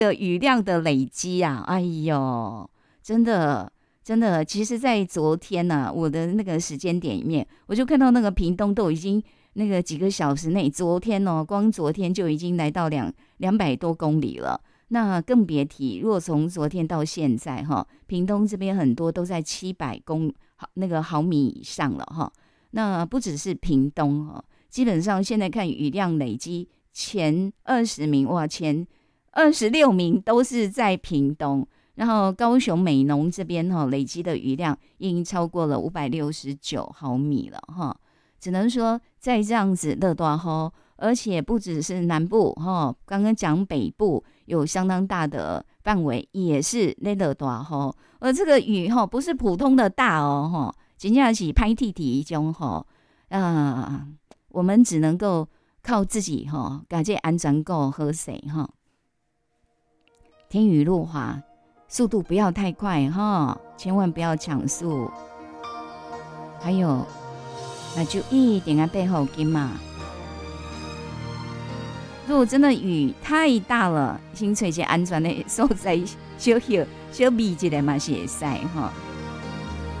的雨量的累积啊，哎呦，真的真的，其实，在昨天呢、我的那个时间点里面，我就看到那个屏东都已经那个几个小时内，昨天哦，光昨天就已经来到200多公里了。那更别提，如果从昨天到现在哈，屏东这边很多都在700毫米以上了哈。那不只是屏东哈，基本上现在看雨量累积前20名，哇，前26名都是在屏东。然后高雄美浓这边哈，累积的雨量已经超过了569毫米了哈。只能说在这样子热大雨，而且不只是南部哈，刚刚讲北部有相当大的范围也是在热大雨，而这个雨哈不是普通的大哦哈，真正是歹铁铁一种哈。我们只能够靠自己哈，把这安全顾好势哈。天雨路滑，速度不要太快哈，千万不要抢速。还有，那就一定要背后跟嘛。如果真的雨太大了，先找一个安全的所在，小避一下嘛是会使哈。